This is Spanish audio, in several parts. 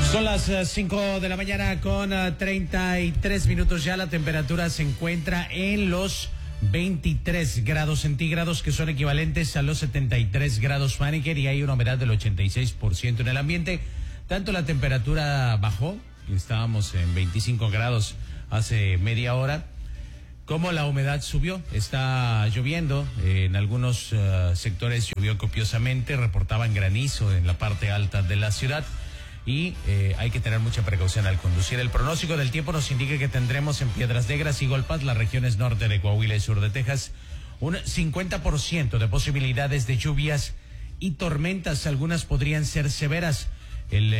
Son las 5 de la mañana con 33 minutos ya. La temperatura se encuentra en los 23 grados centígrados, que son equivalentes a los 73 grados Fahrenheit, y hay una humedad del 86% en el ambiente. Tanto la temperatura bajó, estábamos en 25 grados hace media hora, como la humedad subió. Está lloviendo, en algunos sectores llovió copiosamente, reportaban granizo en la parte alta de la ciudad. Y hay que tener mucha precaución al conducir. El pronóstico del tiempo nos indica que tendremos en Piedras Negras y Golpas, las regiones norte de Coahuila y sur de Texas, un 50% de posibilidades de lluvias y tormentas. Algunas podrían ser severas. El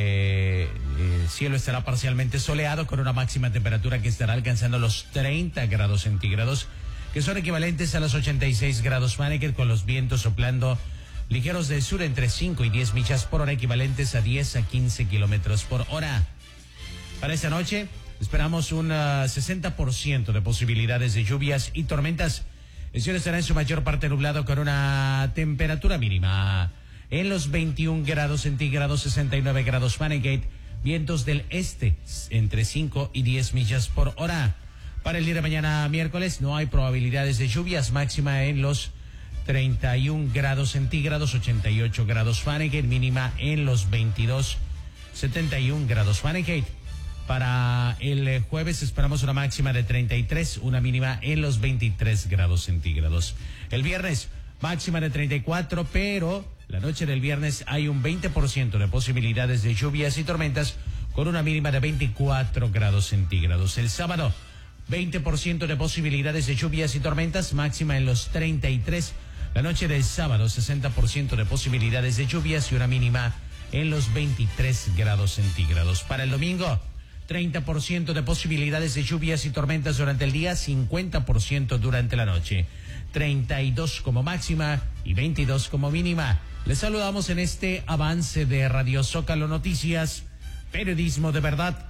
cielo estará parcialmente soleado, con una máxima temperatura que estará alcanzando los 30 grados centígrados, que son equivalentes a los 86 grados Fahrenheit, con los vientos soplando ligeros del sur entre 5 y 10 millas por hora, equivalentes a 10 a 15 kilómetros por hora. Para esta noche esperamos un 60% de posibilidades de lluvias y tormentas. El cielo estará en su mayor parte nublado, con una temperatura mínima en los 21 grados centígrados, 69 grados Fahrenheit, vientos del este entre 5 y 10 millas por hora. Para el día de mañana miércoles no hay probabilidades de lluvias, máxima en los 31 grados centígrados, 88 grados Fahrenheit, mínima en los 22, 71 grados Fahrenheit. Para el jueves esperamos una máxima de 33, una mínima en los 23 grados centígrados. El viernes, máxima de 34, pero la noche del viernes hay un 20% de posibilidades de lluvias y tormentas, con una mínima de 24 grados centígrados. El sábado, 20% de posibilidades de lluvias y tormentas, máxima en los 33. La noche del sábado, 60% de posibilidades de lluvias y una mínima en los 23 grados centígrados. Para el domingo, 30% de posibilidades de lluvias y tormentas durante el día, 50% durante la noche. 32 como máxima y 22 como mínima. Les saludamos en este avance de Radio Zócalo Noticias, periodismo de verdad.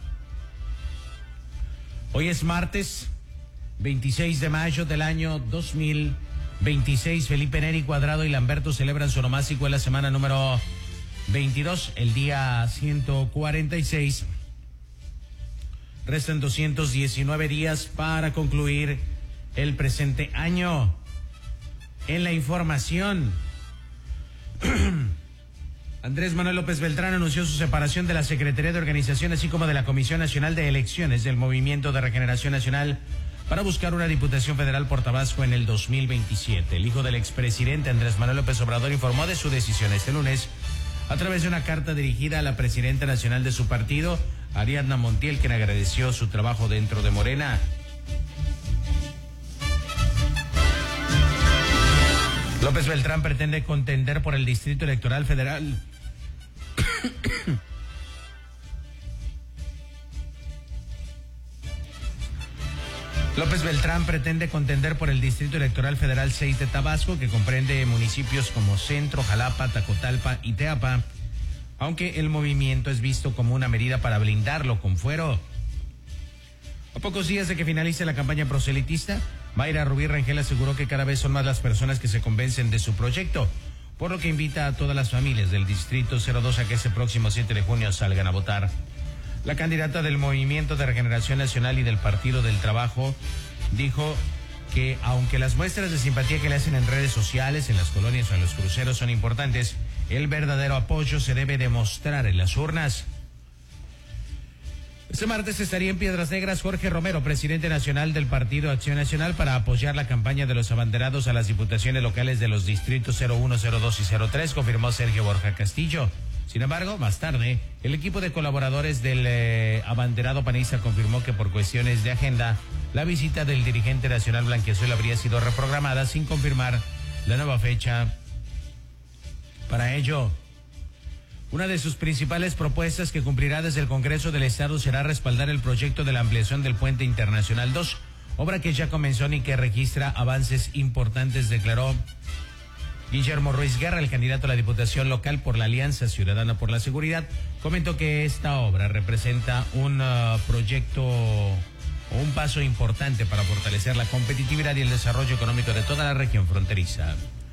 Hoy es martes 26 de mayo del año 2026. Felipe Neri Cuadrado y Lamberto celebran su onomástico en la semana número 22, el día 146. Restan 219 días para concluir el presente año. En la información, Andrés Manuel López Beltrán anunció su separación de la Secretaría de Organización, así como de la Comisión Nacional de Elecciones del Movimiento de Regeneración Nacional, para buscar una diputación federal por Tabasco en el 2027. El hijo del expresidente Andrés Manuel López Obrador informó de su decisión este lunes a través de una carta dirigida a la presidenta nacional de su partido, Ariadna Montiel, quien agradeció su trabajo dentro de Morena. López Beltrán pretende contender por el Distrito Electoral Federal. López Beltrán pretende contender por el Distrito Electoral Federal 6 de Tabasco, que comprende municipios como Centro, Jalapa, Tacotalpa y Teapa, aunque el movimiento es visto como una medida para blindarlo con fuero. A pocos días de que finalice la campaña proselitista, Mayra Rubí Rangel aseguró que cada vez son más las personas que se convencen de su proyecto, por lo que invita a todas las familias del Distrito 02 a que ese próximo 7 de junio salgan a votar. La candidata del Movimiento de Regeneración Nacional y del Partido del Trabajo dijo que aunque las muestras de simpatía que le hacen en redes sociales, en las colonias o en los cruceros son importantes, el verdadero apoyo se debe demostrar en las urnas. Este martes estaría en Piedras Negras Jorge Romero, presidente nacional del Partido Acción Nacional, para apoyar la campaña de los abanderados a las diputaciones locales de los distritos 01, 02 y 03, confirmó Sergio Borja Castillo. Sin embargo, más tarde, el equipo de colaboradores del abanderado panista confirmó que por cuestiones de agenda, la visita del dirigente nacional blanquiazul habría sido reprogramada sin confirmar la nueva fecha. Para ello, una de sus principales propuestas que cumplirá desde el Congreso del Estado será respaldar el proyecto de la ampliación del Puente Internacional 2, obra que ya comenzó y que registra avances importantes, declaró Guillermo Ruiz Guerra, el candidato a la Diputación Local por la Alianza Ciudadana por la Seguridad. Comentó que esta obra representa un proyecto o un paso importante para fortalecer la competitividad y el desarrollo económico de toda la región fronteriza.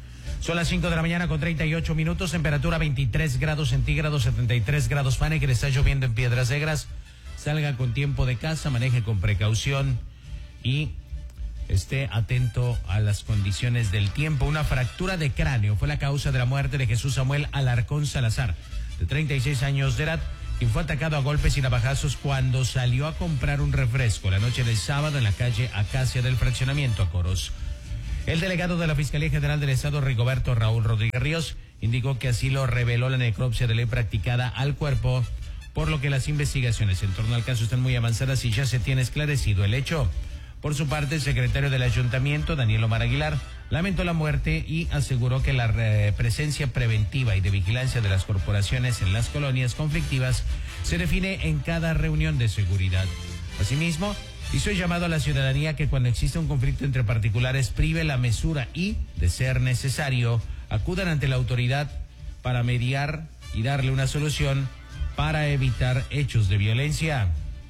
Son las 5 de la mañana con 38 minutos, temperatura 23 grados centígrados, 73 grados Fahrenheit, que le está lloviendo en Piedras Negras. Salga con tiempo de casa, maneje con precaución y esté atento a las condiciones del tiempo. Una fractura de cráneo fue la causa de la muerte de Jesús Samuel Alarcón Salazar, de 36 años de edad, quien fue atacado a golpes y navajazos cuando salió a comprar un refresco la noche del sábado en la calle Acacia del fraccionamiento Acoros. El delegado de la Fiscalía General del Estado, Rigoberto Raúl Rodríguez Ríos, indicó que así lo reveló la necropsia de ley practicada al cuerpo, por lo que las investigaciones en torno al caso están muy avanzadas y ya se tiene esclarecido el hecho. Por su parte, el secretario del Ayuntamiento, Daniel Omar Aguilar, lamentó la muerte y aseguró que la presencia preventiva y de vigilancia de las corporaciones en las colonias conflictivas se define en cada reunión de seguridad. Asimismo, hizo el llamado a la ciudadanía que cuando existe un conflicto entre particulares prive la mesura y, de ser necesario, acudan ante la autoridad para mediar y darle una solución para evitar hechos de violencia.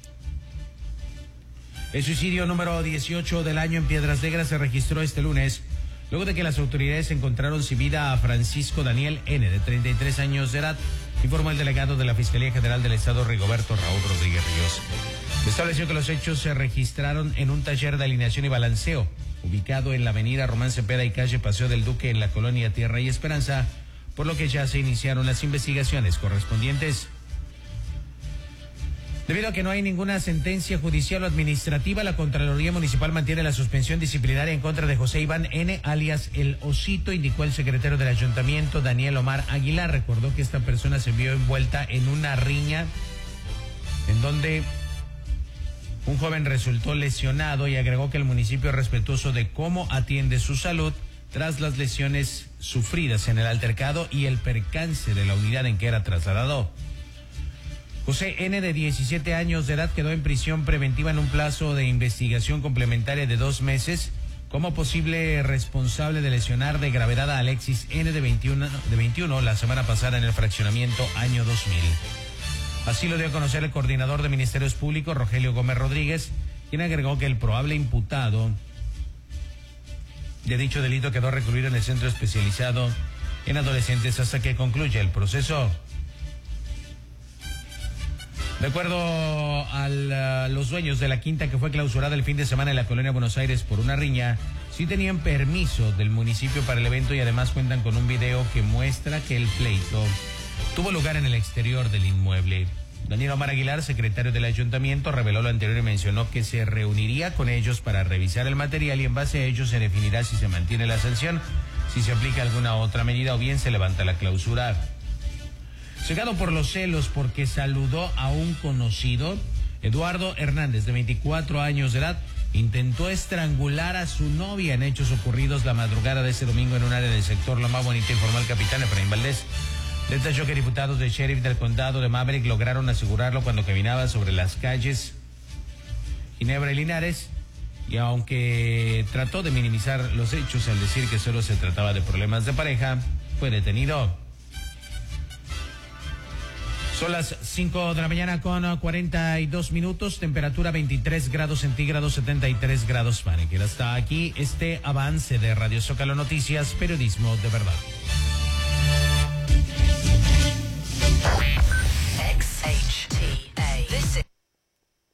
El suicidio número 18 del año en Piedras Negras se registró este lunes, luego de que las autoridades encontraron sin vida a Francisco Daniel N., de 33 años de edad, informó el delegado de la Fiscalía General del Estado, Rigoberto Raúl Rodríguez Ríos. Estableció que los hechos se registraron en un taller de alineación y balanceo, ubicado en la avenida Román Cepeda y calle Paseo del Duque, en la colonia Tierra y Esperanza, por lo que ya se iniciaron las investigaciones correspondientes. Debido a que no hay ninguna sentencia judicial o administrativa, la Contraloría Municipal mantiene la suspensión disciplinaria en contra de José Iván N., alias El Osito, indicó el secretario del Ayuntamiento, Daniel Omar Aguilar. Recordó que esta persona se vio envuelta en una riña en donde un joven resultó lesionado, y agregó que el municipio es respetuoso de cómo atiende su salud tras las lesiones sufridas en el altercado y el percance de la unidad en que era trasladado. José N., de 17 años de edad, quedó en prisión preventiva en un plazo de investigación complementaria de 2 meses como posible responsable de lesionar de gravedad a Alexis N., de 21 la semana pasada en el fraccionamiento Año 2000. Así lo dio a conocer el coordinador de Ministerios Públicos, Rogelio Gómez Rodríguez, quien agregó que el probable imputado de dicho delito quedó recluido en el centro especializado en adolescentes hasta que concluya el proceso. De acuerdo a los dueños de la quinta que fue clausurada el fin de semana en la colonia Buenos Aires por una riña, sí tenían permiso del municipio para el evento y además cuentan con un video que muestra que el pleito tuvo lugar en el exterior del inmueble. Daniel Omar Aguilar, secretario del Ayuntamiento, reveló lo anterior y mencionó que se reuniría con ellos para revisar el material y en base a ello se definirá si se mantiene la sanción, si se aplica alguna otra medida o bien se levanta la clausura. Cegado por los celos porque saludó a un conocido, Eduardo Hernández, de 24 años de edad, intentó estrangular a su novia en hechos ocurridos la madrugada de ese domingo en un área del sector Loma Bonita, informó el capitán Efraín Valdés. Detalló que diputados del sheriff del condado de Maverick lograron asegurarlo cuando caminaba sobre las calles Ginebra y Linares, y aunque trató de minimizar los hechos al decir que solo se trataba de problemas de pareja, fue detenido. Son las 5 de la mañana con 42 minutos, temperatura 23 grados centígrados, 73 grados Fahrenheit. Hasta aquí este avance de Radio Zócalo Noticias, periodismo de verdad.